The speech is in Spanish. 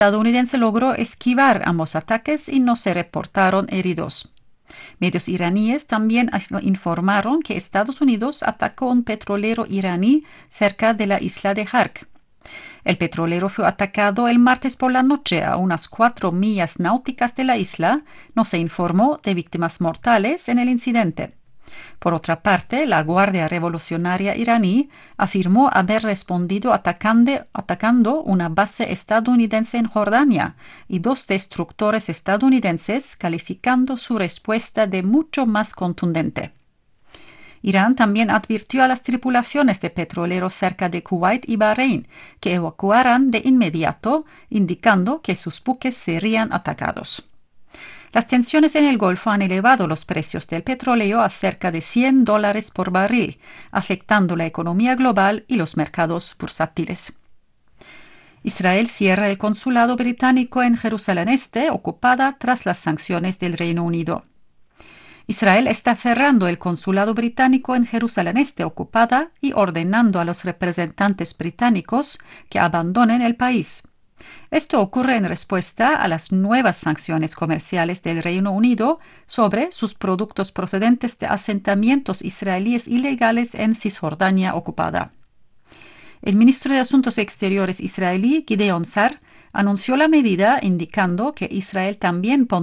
estadounidense logró esquivar ambos ataques y no se reportaron heridos. Medios iraníes también informaron que Estados Unidos atacó un petrolero iraní cerca de la isla de Hark. El petrolero fue atacado el martes por la noche a unas 4 millas náuticas de la isla. No se informó de víctimas mortales en el incidente. Por otra parte, la Guardia Revolucionaria iraní afirmó haber respondido atacando una base estadounidense en Jordania y 2 destructores estadounidenses, calificando su respuesta de mucho más contundente. Irán también advirtió a las tripulaciones de petroleros cerca de Kuwait y Bahrein que evacuaran de inmediato, indicando que sus buques serían atacados. Las tensiones en el Golfo han elevado los precios del petróleo a cerca de $100 por barril, afectando la economía global y los mercados bursátiles. Israel cierra el consulado británico en Jerusalén Este, ocupada tras las sanciones del Reino Unido. Israel está cerrando el consulado británico en Jerusalén Este, ocupada, y ordenando a los representantes británicos que abandonen el país. Esto ocurre en respuesta a las nuevas sanciones comerciales del Reino Unido sobre sus productos procedentes de asentamientos israelíes ilegales en Cisjordania ocupada. El ministro de Asuntos Exteriores israelí, Gideon Sa'ar, anunció la medida indicando que Israel también pondrá